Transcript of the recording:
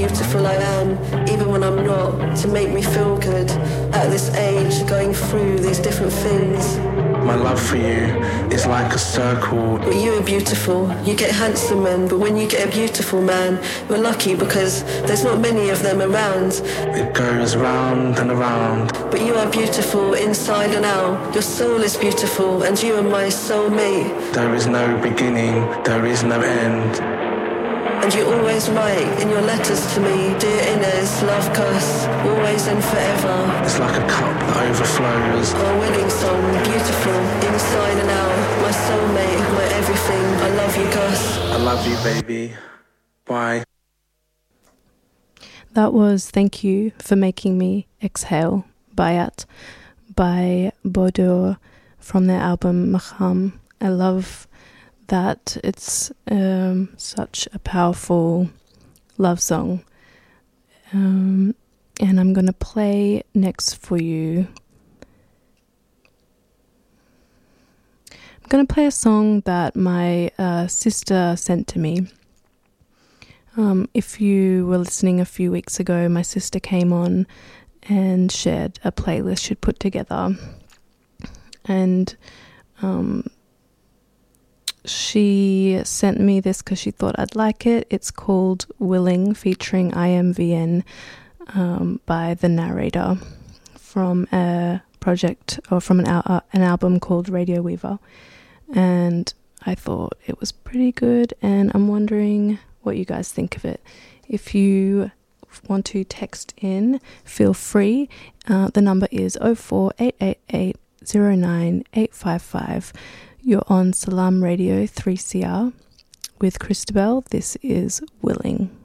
beautiful I am, even when I'm not, to make me feel good. At this age, going through these different things. My love for you is like a circle. But you are beautiful. You get handsome men, but when you get a beautiful man, you're lucky because there's not many of them around. It goes round and around. But you are beautiful inside and out. Your soul is beautiful and you are my soulmate. There is no beginning, there is no end. And you always write in your letters to me, dear Inez, love Gus, always and forever. It's like a cup that overflows. Our wedding song, beautiful, inside and out. My soulmate, my everything. I love you, Gus. I love you, baby. Bye. That was Thank You for Making Me Exhale, Bayat, by Bodur from their album Maham. I love that it's such a powerful love song. And I'm going to play next for you. I'm going to play a song that my sister sent to me. If you were listening a few weeks ago, my sister came on and shared a playlist she'd put together. And she sent me this because she thought I'd like it. It's called Willing, featuring IMVN by The Narrator from a project or from an album called Radio Weaver. And I thought it was pretty good, and I'm wondering what you guys think of it. If you want to text in, feel free. The number is 04888 09855. You're on Salam Radio 3CR with Christabel. This is Willing.